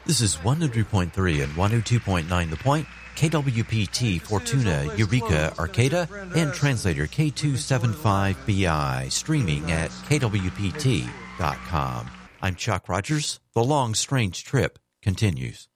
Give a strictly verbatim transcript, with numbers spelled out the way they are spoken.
This is one oh three point three and one oh two point nine The Point, K W P T, Fortuna, Eureka, Arcata, and translator K two seventy-five B I, streaming at K W P T dot com. I'm Chuck Rogers. The long, strange trip continues.